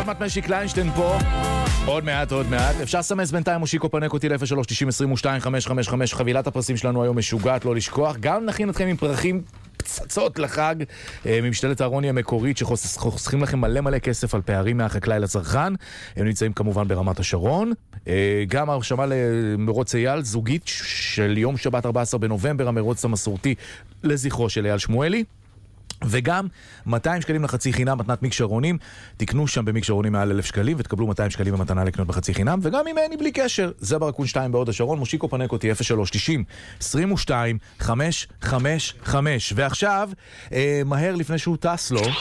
עוד מעט משי קליינשטיין פה. עוד מעט. אפשר לסמס בינתיים מושיקו פנק אותי ל-03-90-22-555. חבילת הפרסים שלנו היום משוגעת, לא לשכוח. גם נכין אתכם עם פרחים פצצות לחג ממשתלת הארוני המקורית שחוסכים לכם מלא כסף על פערים מהחקלאי לצרכן. הם נמצאים כמובן ברמת השרון. גם הרשמה למרוץ אייל זוגית של יום שבת 14 בנובמבר, המרוץ המסורתי לזכרו של אייל שמואלי. וגם 200 שקלים לחצי חינם מתנת מקשרונים. תקנו שם במקשרונים מעל 1,000 שקלים ותקבלו 200 שקלים במתנה לקנות בחצי חינם. וגם אם אין בלי קשר, זה ברקון 2 בעוד השרון. מושיקו פנק אותי 03-90-22-555. ועכשיו, מהר לפני שהוא טס לו,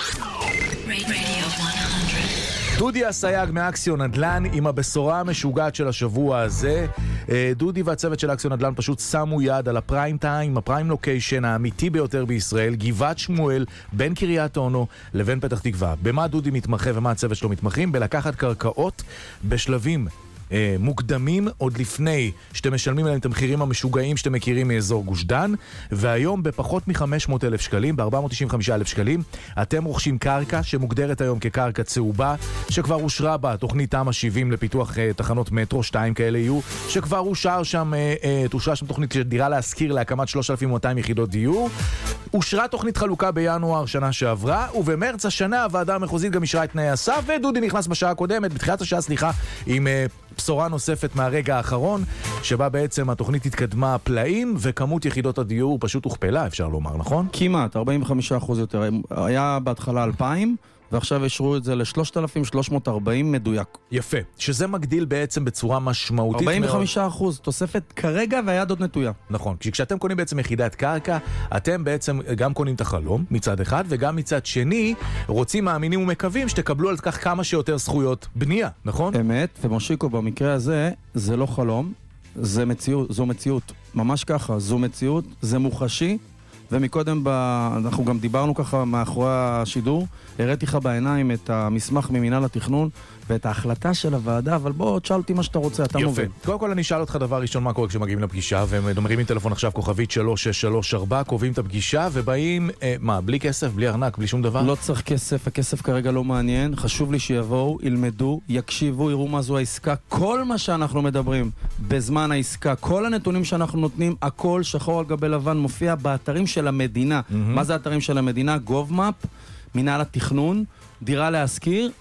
דודי הסייג מאקסיון נדל"ן עם הבשורה המשוגעת של השבוע הזה. דודי והצוות של אקסיון נדל"ן פשוט שמו יד על הפריים טיים, הפריים לוקיישן האמיתי ביותר בישראל, גבעת שמואל, בין קריית אונו לבין פתח תקווה. במה דודי מתמחה ומה הצוות שלו מתמחים? בלקחת קרקעות בשלבים מוקדמים עוד לפני שאתם משלמים עליהם את המחירים המשוגעים שאתם מכירים מאזור גוש דן, והיום בפחות מ-500,000 שקלים, ב-495,000 שקלים, אתם רוכשים קרקע שמוגדרת היום כקרקע צהובה, שכבר אושרה בה תוכנית תמ"א 70 לפיתוח תחנות מטרו, 2 כאלה יהיו, שכבר אושרה שם תוכנית דירה להשכיר להקמת 3,200 יחידות דיור, אושרה תוכנית חלוקה בינואר שנה שעברה, ובמרץ השנה הוועדה המחוזית גם אישרה את תנאי הסף, ודודי נכנס בשעה הקודמת, בתחילת השעה, עם בשורה נוספת מהרגע האחרון, שבה בעצם התוכנית התקדמה פלאים, וכמות יחידות הדיור פשוט הוכפלה, אפשר לומר, נכון? כמעט, 45% יותר. היה בהתחלה 2,000, ועכשיו ישרו את זה ל-3,340 מדויק. יפה, שזה מגדיל בעצם בצורה משמעותית 45%, תוספת כרגע והיד עוד נטויה. נכון, כשאתם קונים בעצם יחידת קרקע, אתם בעצם גם קונים את החלום מצד אחד, וגם מצד שני רוצים, מאמינים ומקווים שתקבלו על כך כמה שיותר זכויות בנייה, נכון? אמת, ומושיקו במקרה הזה, זה לא חלום, זה מציאות, זו מציאות, ממש ככה, זו מציאות, זה מוחשי, ומקודם אנחנו גם דיברנו ככה מאחורי השידור, הראיתי לך בעיניים את המסמך ממינהל התכנון ואת ההחלטה של הוועדה, אבל בוא תשאל אותי מה שאתה רוצה, אתה מוביל. קודם כל אני אשאל אותך דבר ראשון, מה קורה כשמגיעים לפגישה, והם מרימים טלפון עכשיו כוכבית 3634, קובעים את הפגישה ובאים, בלי כסף, בלי ארנק, בלי שום דבר? לא צריך כסף, הכסף כרגע לא מעניין, חשוב לי שיבואו, ילמדו, יקשיבו, יראו מה זו העסקה, כל מה שאנחנו מדברים בזמן העסקה, כל הנתונים שאנחנו נותנים, הכל שחור על גבי לבן מופיע באתרים של המדינה. מה זה האתרים של המדינה? GovMap, מינהל התכנון, דירה להשכיר,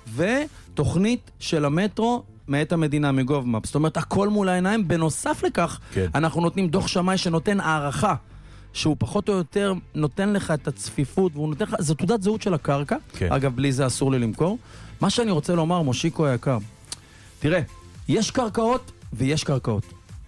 ותוכנית של המטרו מאת המדינה מגובמאפ. זאת אומרת, הכל מול העיניים. בנוסף לכך, אנחנו נותנים דוח שמאי שנותן הערכה, שהוא פחות או יותר נותן לך את הצפיפות, והוא נותן לך, זה תעודת זהות של הקרקע. אגב, בלי זה אסור לי למכור. מה שאני רוצה לומר, מושיקו היקר, תראה, יש קרקעות ויש קרקעות.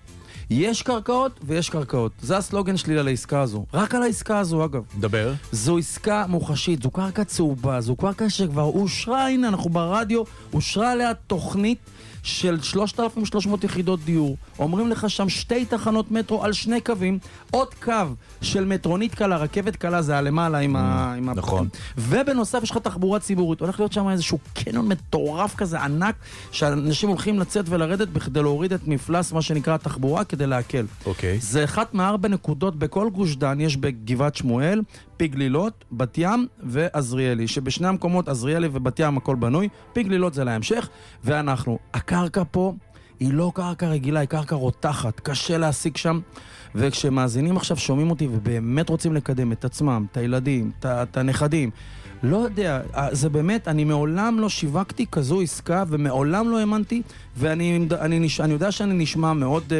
יש קרקעות ויש קרקעות. זה הסלוגן שלי על העסקה הזו. רק על העסקה הזו, אגב. דבר. זו עסקה מוחשית, זו קרקע צהובה, זו קרקע שכבר אושרה, הנה, אנחנו ברדיו, אושרה עליה תוכנית של 3,300 יחידות דיור. אומרים לך שם 2 תחנות מטרו על 2 קווים, עוד קו של מטרונית קלה, רכבת קלה, זה הלמעלה עם נכון. ובנוסף יש לך תחבורה ציבורית. הולך להיות שם איזשהו קניון מטורף כזה ענק, שאנשים הולכים לצאת ולרדת בכדי להוריד את מפלס, מה שנקרא התחבורה, כדי להקל. אוקיי. זה אחת מ4 נקודות בכל גוש דן, יש בגבעת שמואל, פגלילות, בת ים ועזריאלי, שבשני המקומות, עזריאלי ובת ים הכל בנוי, פגלילות זה להמשך, ואנחנו, הקרקע פה היא לא קרקע רגילה, היא קרקע רותחת, קשה להשיג שם, וכשמאזינים עכשיו שומעים אותי ובאמת רוצים לקדם את עצמם, את הילדים, את הנכדים, לא יודע, זה באמת, אני מעולם לא שיווקתי כזו עסקה, ומעולם לא האמנתי, ואני יודע שאני נשמע מאוד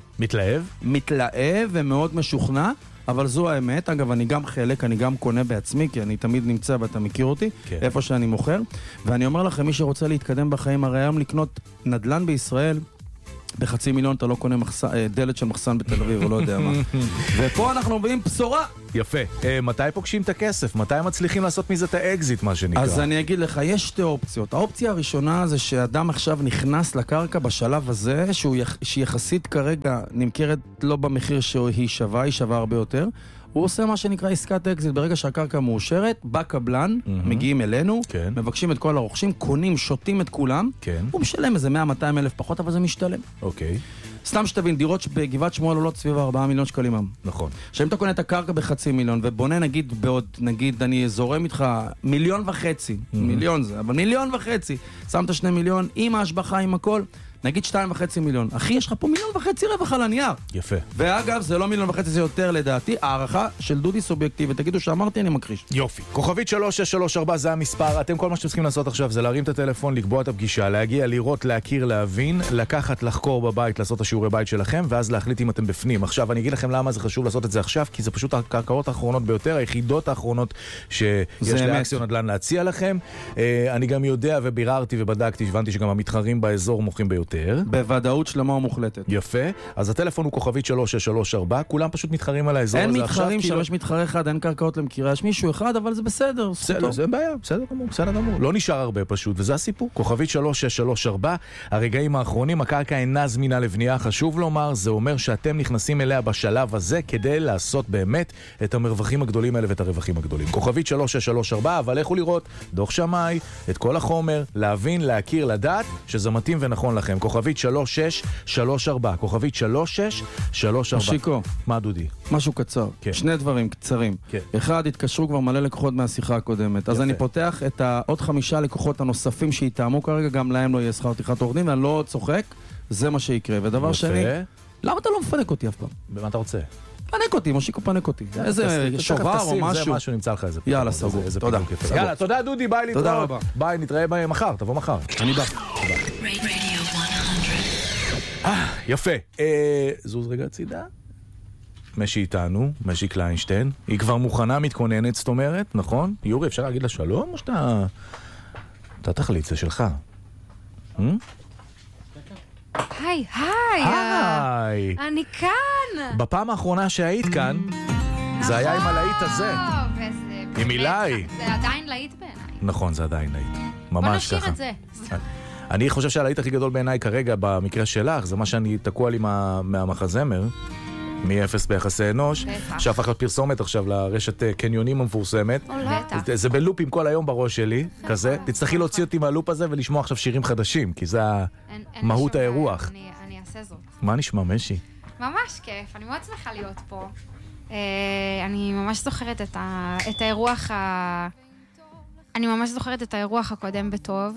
מתלהב ומאוד משוכנע, אבל זו האמת. אגב, אני גם חלק, אני גם קונה בעצמי, כי אני תמיד נמצא ואתה מכיר אותי, איפה שאני מוכר. ואני אומר לכם, מי שרוצה להתקדם בחיים, הרי היום לקנות נדל"ן בישראל, ב500,000 אתה לא קונה דלת של מחסן בתל אביב, או לא יודע מה. ופה אנחנו מביאים בשורה. יפה. מתי פוגשים את הכסף? מתי מצליחים לעשות מזה את האקזיט, מה שנקרא? אז אני אגיד לך, יש 2 אופציות. האופציה הראשונה זה שאדם עכשיו נכנס לקרקע בשלב הזה, שיחסית כרגע נמכרת לא במחיר שהיא שווה, היא שווה הרבה יותר. הוא עושה מה שנקרא עסקת אקזיט. ברגע שהקרקע מאושרת, בא קבלן, מגיעים אלינו, מבקשים את כל הרוכשים, קונים, שותים את כולם, הוא משלם איזה 100-200 אלף פחות, אבל זה משתלם. אוקיי. סתם שתבין, דירות בגבעת שמואל עולות סביב 4 מיליון שקלים. נכון. שאם אתה קונה את הקרקע ב500,000 ובונה נגיד בעוד, נגיד אני זורם איתך 1.5 מיליון, מיליון זה, אבל 1.5 מיליון, שמת 2 מיליון, עם ההשבחה, עם הכל, נגיד 2.5 מיליון. אחי, יש לך פה 1.5 מיליון רווח על הנייר. יפה. ואגב, זה לא 1.5 מיליון, זה יותר לדעתי. הערכה של דודי סובייקטיבית. תגידו שאמרתי, אני מקריש. יופי. כוכבית 3634 זה המספר. אתם כל מה שאתם צריכים לעשות עכשיו זה להרים את הטלפון, לקבוע את הפגישה, להגיע, לראות, להכיר, להבין, לקחת, לחקור בבית, לעשות את השיעורי בית שלכם, ואז להחליט אם אתם בפנים. עכשיו, אני אגיד לכם למה זה חשוב לעשות את זה עכשיו, כי זה פשוט הקרקעות האחרונות ביותר, היחידות האחרונות שיש לאקסיון נדל"ן להציע לכם. אני גם יודע וביררתי ובדקתי, הבנתי שגם המתחרים באזור מוכרים ביותר. בוודאות שלמה ומוחלטת. יפה. אז הטלפון הוא כוכבית 3634, כולם פשוט מתחרים על האזור הזה עכשיו. אין מתחרים שם, יש מתחרה אחד, אין קרקעות למכירה, יש מישהו אחד, אבל זה בסדר. זה בעיה, בסדר גמור. לא נשאר הרבה פשוט, וזה הסיפור. כוכבית 3634, הרגעים האחרונים, הקרקע אינה זמינה לבנייה, חשוב לומר, זה אומר שאתם נכנסים אליה בשלב הזה, כדי לעשות באמת את המרווחים הגדולים האלה ואת הרווחים הגדולים. כוכבית 3634, אבל לכו לראות דוח שמאי, את כל החומר, להבין, להכיר, לדעת, שזה מתאים ונכון לכם. כוכבית 3634, כוכבית 3634. משיקו. מה דודי? משהו קצר. כן. שני דברים קצרים. כן. אחד, התקשרו כבר מלא לקוחות מהשיחה הקודמת. אז אני פותח את עוד 5 לקוחות הנוספים שהתאמו כרגע, גם להם לא יהיה שכר טרחת עורך דין, אני לא צוחק, זה מה שיקרה. ודבר שני, למה אתה לא מפנק אותי אף פעם? במה אתה רוצה? פנק אותי, מושיקו פנק אותי. איזה שובר או משהו. זה משהו, נמצא לך איזה. יאללה, סגור. תודה. יאללה, תודה דודי, ביי להתראות. תודה רבה. ביי, נתראה מחר, תבוא מחר. אני בא. יפה. זוז רגע צידה. משי איתנו, משי קליינשטיין. היא כבר מוכנה, מתכוננת, זאת אומרת, נכון? יורי, אפשר להגיד לה שלום או שאתה... אתה תחליט, זה שלך. היי. היי. אני כאן. בפעם האחרונה שהיית כאן, זה היה עם הלהיט הזה. עם אילי. זה עדיין להיט בעיניי. נכון, זה עדיין להיט. בוא ממש נשאיר ככה. את זה. אני חושב שהלהיט הכי גדול בעיניי כרגע, במקרה שלך, זה מה שאני תקוע לי מהמחזמר, מ-0 ביחסי אנוש, שהפך להיות פרסומת עכשיו לרשת קניונים המפורסמת. זה בלופים כל היום בראש שלי, כזה. תצטרכי להוציא אותי מהלופ הזה ולשמוע עכשיו שירים חדשים, כי זה מהות האירוח. אני אעשה זאת. מה נשמע, משי? ממש כיף, אני מאוד שמחה להיות פה. אני ממש זוכרת את האירוח אני ממש זוכרת את האירוח הקודם בטוב,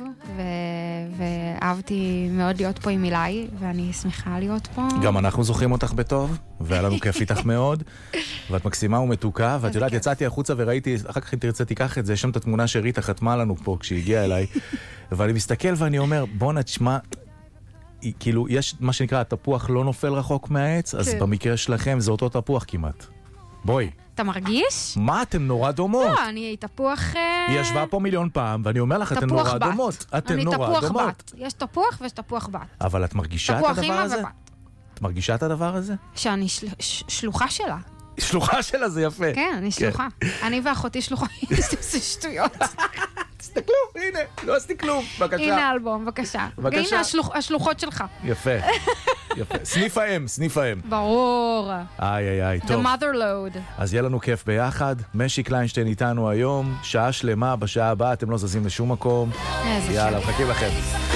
ואהבתי מאוד להיות פה עם אילי, ואני שמחה להיות פה. גם אנחנו זוכרים אותך בטוב, והיה לנו כיף איתך מאוד, ואת מקסימה ומתוקה, ואת יודעת, יצאתי החוצה וראיתי, אחר כך אם תרצה תיקח את זה, יש שם את התמונה שריטה חתמה לנו פה כשהיא הגיעה אליי, ואני מסתכל ואני אומר, בוא נשמע, כאילו, יש מה שנקרא, התפוח לא נופל רחוק מהעץ, אז במקרה שלכם זה אותו תפוח כמעט. בואי. אתה מרגיש? מה, אתן נורא דומות. לא, אני תפוח... היא ישבה פה מיליון פעם, ואני אומר לך, אתן נורא דומות. אתן נורא דומות. אני תפוח בת. יש תפוח ויש תפוח בת. אבל את מרגישה את הדבר הזה? את מרגישה את הדבר הזה? שאני שלוחה שלה. שלוחה שלה זה יפה. כן, אני שלוחה. אני ואחותי שלוחה. זה שטויות. תסתכלו, הנה, לא עשיתי כלום, בבקשה. הנה האלבום, בבקשה. הנה השלוחות שלך. יפה, יפה. סניף האם. ברור. איי, טוב. The mother load. אז יהיה לנו כיף ביחד. משי קליינשטיין איתנו היום, שעה שלמה, בשעה הבאה אתם לא זזים לשום מקום. איזה יאללה, מחכים לכם.